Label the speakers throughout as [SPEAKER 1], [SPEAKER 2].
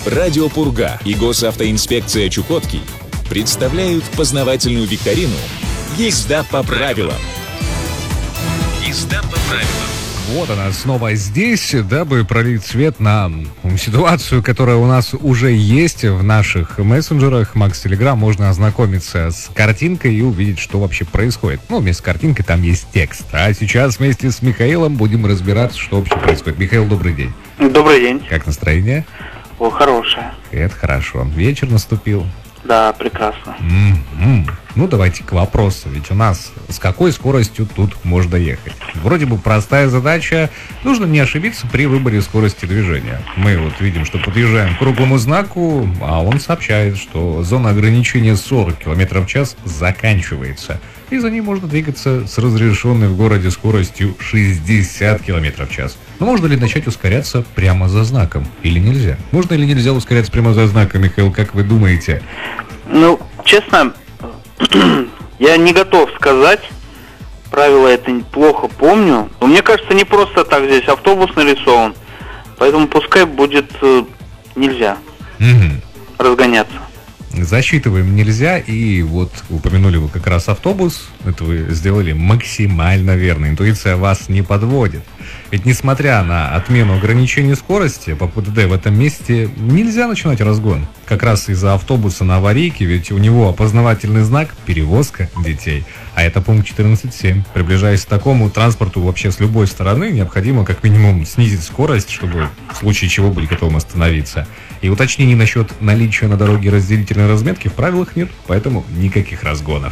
[SPEAKER 1] Радио Пурга и госавтоинспекция Чукотки представляют познавательную викторину «Езда по правилам». Езда по правилам.
[SPEAKER 2] Вот она снова здесь, дабы пролить свет на ситуацию, которая у нас уже есть в наших мессенджерах. Макс Телеграм, можно ознакомиться с картинкой и увидеть, что вообще происходит. Ну, вместе с картинкой там есть текст. А сейчас вместе с Михаилом будем разбираться, что вообще происходит. Михаил, добрый день.
[SPEAKER 3] Добрый день.
[SPEAKER 2] Как настроение?
[SPEAKER 3] О, хорошее.
[SPEAKER 2] Это хорошо. Вечер наступил.
[SPEAKER 3] Да, прекрасно.
[SPEAKER 2] Ну, давайте к вопросу. Ведь у нас с какой скоростью тут можно ехать? Вроде бы простая задача. Нужно не ошибиться при выборе скорости движения. Мы вот видим, что подъезжаем к круглому знаку, а он сообщает, что зона ограничения 40 км в час заканчивается. И за ней можно двигаться с разрешенной в городе скоростью 60 км в час. Но можно ли начать ускоряться прямо за знаком? Или нельзя? Можно или нельзя ускоряться прямо за знаком, Михаил, как вы думаете?
[SPEAKER 3] Ну, честно, я не готов сказать. Правила это плохо помню. Но мне кажется, не просто так здесь автобус нарисован. Поэтому пускай будет нельзя разгоняться.
[SPEAKER 2] Засчитываем нельзя, и вот упомянули вы как раз автобус, это вы сделали максимально верно, интуиция вас не подводит. Ведь несмотря на отмену ограничений скорости, по ПДД в этом месте нельзя начинать разгон. Как раз из-за автобуса на аварийке, ведь у него опознавательный знак «Перевозка детей». А это пункт 14.7. Приближаясь к такому транспорту вообще с любой стороны, необходимо как минимум снизить скорость, чтобы в случае чего быть готовым остановиться. И уточнений насчет наличия на дороге разделительной разметки в правилах нет, поэтому никаких разгонов.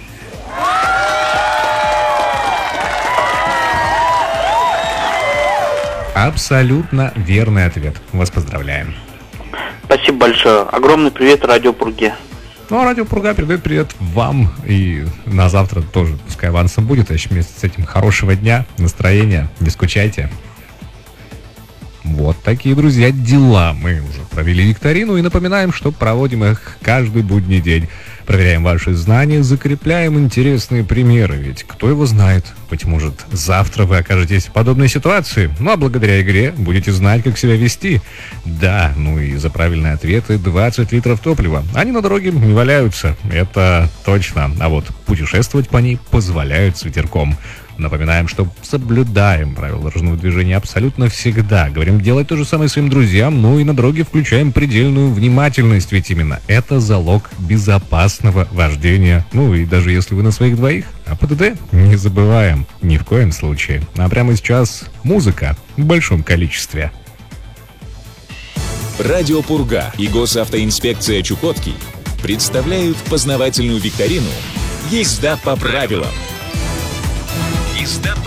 [SPEAKER 2] Абсолютно верный ответ. Вас поздравляем.
[SPEAKER 3] Спасибо большое. Огромный привет Радио Пурге.
[SPEAKER 2] Ну, а Радио Пурга передает привет вам. И на завтра тоже, пускай авансом будет. А еще вместе с этим хорошего дня, настроения. Не скучайте. Вот такие, друзья, дела. Мы уже провели викторину и напоминаем, что проводим их каждый будний день. Проверяем ваши знания, закрепляем интересные примеры. Ведь кто его знает? Быть может, завтра вы окажетесь в подобной ситуации. Ну а благодаря игре будете знать, как себя вести. Да, ну и за правильные ответы 20 литров топлива. Они на дороге не валяются. Это точно. А вот путешествовать по ней позволяют с ветерком. Напоминаем, что соблюдаем правила дорожного движения абсолютно всегда. Говорим делать то же самое своим друзьям, ну и на дороге включаем предельную внимательность, ведь именно это залог безопасного вождения. Ну и даже если вы на своих двоих, а ПДД не забываем ни в коем случае. А прямо сейчас музыка в большом количестве.
[SPEAKER 1] Радио Пурга и госавтоинспекция Чукотки представляют познавательную викторину «Езда по правилам». Езда по